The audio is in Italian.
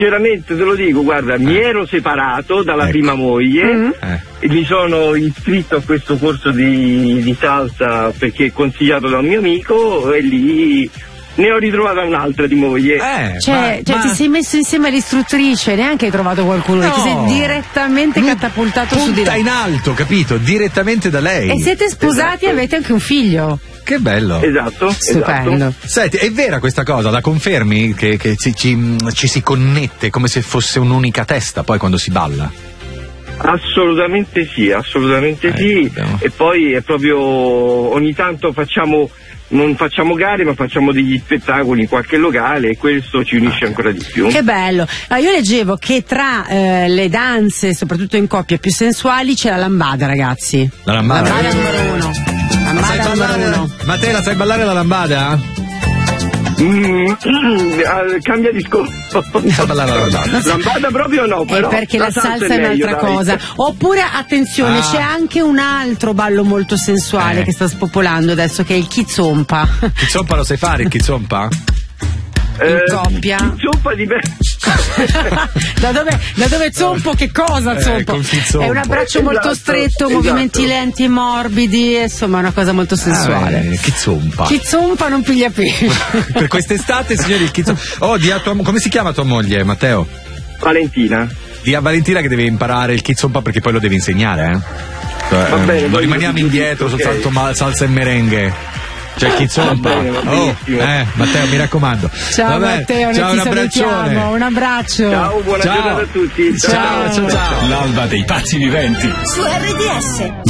Sinceramente te lo dico, guarda, mi ero separato dalla prima moglie e mi sono iscritto a questo corso di salsa perché consigliato da un mio amico e lì ne ho ritrovata un'altra di moglie. Ti sei messo insieme all'istruttrice, neanche hai trovato qualcuno, ti sei direttamente catapultato su di lei. In alto, capito? Direttamente da lei. E siete sposati e avete anche un figlio. Che bello. Esatto. Stupendo. Senti, è vera questa cosa? La confermi? Che ci si connette come se fosse un'unica testa poi quando si balla? Assolutamente sì. E poi è proprio ogni tanto non facciamo gare ma facciamo degli spettacoli in qualche locale e questo ci unisce ancora di più. Che bello. Io leggevo che tra le danze, soprattutto in coppie più sensuali, c'è la lambada, ragazzi. La lambada numero uno. Ma te la sai ballare la lambada? Cambia discorso. Lambada proprio no, però perché la salsa è un'altra cosa. Oppure attenzione, c'è anche un altro ballo molto sensuale che sta spopolando adesso, che è il kizompa. Kizompa lo sai fare, il kizompa? In coppia. Kizompa dipende. da dove zompo, che cosa zompo? È un abbraccio molto stretto, movimenti lenti e morbidi, insomma è una cosa molto sensuale. Kizompa non piglia pesce. Per quest'estate, signori, il kizompa. Come si chiama tua moglie, Matteo? Valentina. Di a Valentina che deve imparare il kizompa perché poi lo devi insegnare, Va bene, non rimaniamo indietro soltanto salsa e merengue. C'è il kizompa. Matteo, mi raccomando. Ciao Matteo, ciao, un abbraccio. Ciao, buona giornata a tutti. Ciao. L'alba dei pazzi viventi su RDS.